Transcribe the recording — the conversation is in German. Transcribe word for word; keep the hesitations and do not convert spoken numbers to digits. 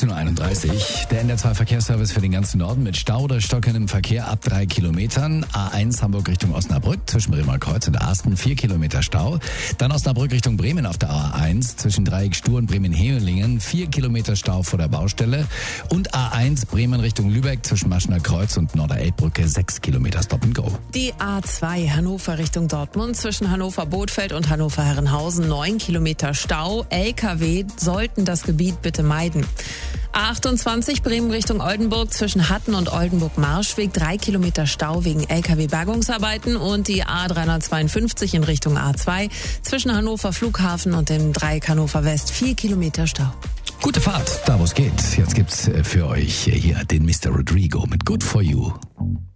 siebzehn Uhr einunddreißig. Der N D R zwei Verkehrsservice für den ganzen Norden mit Stau oder stockendem Verkehr ab drei Kilometern. A eins Hamburg Richtung Osnabrück zwischen Bremer Kreuz und Asten vier Kilometer Stau. Dann Osnabrück Richtung Bremen auf der A eins zwischen Dreieck Stur und Bremen-Hemelingen vier Kilometer Stau vor der Baustelle. Und A eins Bremen Richtung Lübeck zwischen Maschener Kreuz und Norderelbbrücke sechs Kilometer Stop and Go. Die A zwei Hannover Richtung Dortmund zwischen Hannover-Bothfeld und Hannover-Herrenhausen neun Kilometer Stau. L K W sollten das Gebiet bitte meiden. A achtundzwanzig Bremen Richtung Oldenburg zwischen Hatten und Oldenburg-Marschweg drei Kilometer Stau wegen L K W-Bergungsarbeiten und die A dreihundertzweiundfünfzig in Richtung A zwei zwischen Hannover Flughafen und dem Dreieck Hannover West vier Kilometer Stau. Gute Fahrt, da wo es geht. Jetzt gibt's für euch hier den Mister Rodrigo mit Good For You.